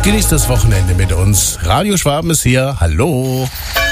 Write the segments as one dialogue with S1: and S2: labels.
S1: Genießt das Wochenende mit uns. Radio Schwaben ist hier. Hallo.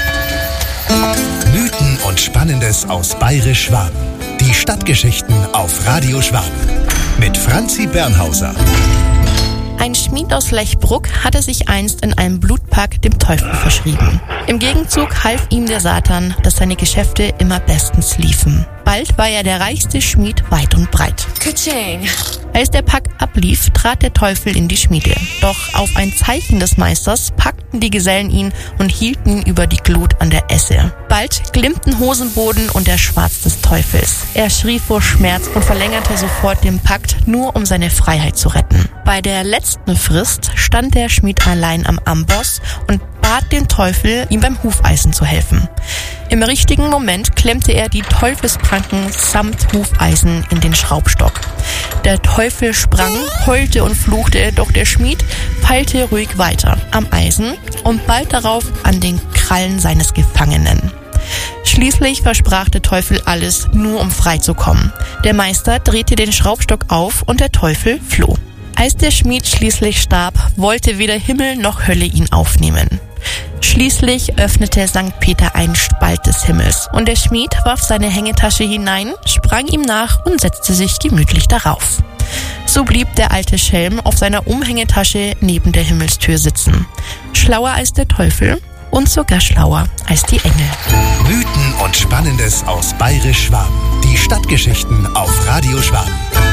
S2: Mythen und Spannendes aus Bayerisch-Schwaben. Die Stadtgeschichten auf Radio Schwaben. Mit Franzi Bernhauser.
S3: Ein Schmied aus Lechbruck hatte sich einst in einem Blutpakt dem Teufel verschrieben. Im Gegenzug half ihm der Satan, dass seine Geschäfte immer bestens liefen. Bald war er der reichste Schmied weit und breit.
S4: Ka-ching.
S3: Als der Pakt ablief, trat der Teufel in die Schmiede. Doch auf ein Zeichen des Meisters packten die Gesellen ihn und hielten ihn über die Glut an der Esse. Bald glimmten Hosenboden und der Schwarz des Teufels. Er schrie vor Schmerz und verlängerte sofort den Pakt, nur um seine Freiheit zu retten. Bei der letzten Frist stand der Schmied allein am Amboss und bat den Teufel, ihm beim Hufeisen zu helfen. Im richtigen Moment klemmte er die Teufelspranken samt Hufeisen in den Schraubstock. Der Teufel sprang, heulte und fluchte, doch der Schmied feilte ruhig weiter am Eisen und bald darauf an den Krallen seines Gefangenen. Schließlich versprach der Teufel alles, nur um frei zu kommen. Der Meister drehte den Schraubstock auf und der Teufel floh. Als der Schmied schließlich starb, wollte weder Himmel noch Hölle ihn aufnehmen. Schließlich öffnete St. Peter einen Spalt des Himmels und der Schmied warf seine Hängetasche hinein, sprang ihm nach und setzte sich gemütlich darauf. So blieb der alte Schelm auf seiner Umhängetasche neben der Himmelstür sitzen. Schlauer als der Teufel und sogar schlauer als die Engel.
S2: Mythen und Spannendes aus Bayerisch-Schwaben. Die Stadtgeschichten auf Radio Schwaben.